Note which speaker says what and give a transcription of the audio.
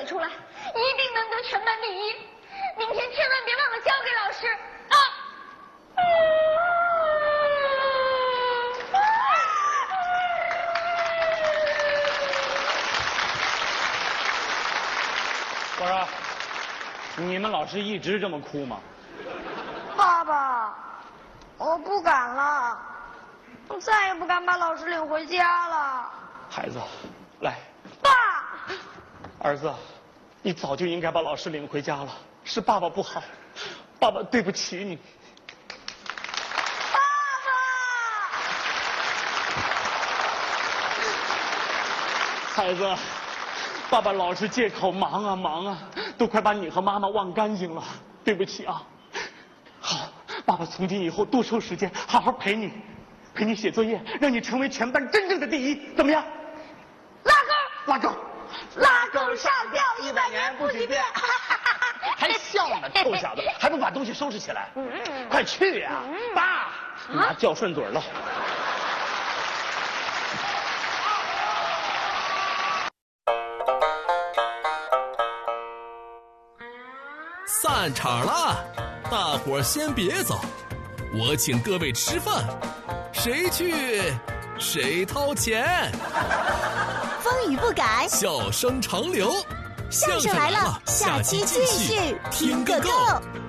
Speaker 1: 出来，一定能得全班第一。明天千万别忘了交给老师啊！
Speaker 2: 我说，你们老师一直这么哭吗？
Speaker 3: 爸爸，我不敢了，我再也不敢把老师领回家了。
Speaker 2: 孩子，来，
Speaker 3: 爸，
Speaker 2: 儿子，你早就应该把老师领回家了，是爸爸不好，爸爸对不起你。
Speaker 3: 爸爸，
Speaker 2: 孩子，爸爸老是借口忙啊忙啊，都快把你和妈妈忘干净了，对不起啊。好，爸爸从今以后多抽时间，好好陪你写作业，让你成为全班真正的第一，怎么样？拉钩，
Speaker 3: 拉钩上吊100年不许变。
Speaker 2: 还笑呢，臭小子，还不把东西收拾起来？快去呀！爸，拿叫顺嘴了。
Speaker 4: 散场了，大伙儿先别走，我请各位吃饭，谁去谁掏钱。
Speaker 5: 风雨不改，
Speaker 4: 笑声长流，
Speaker 5: 相声来了，下期继续听个够。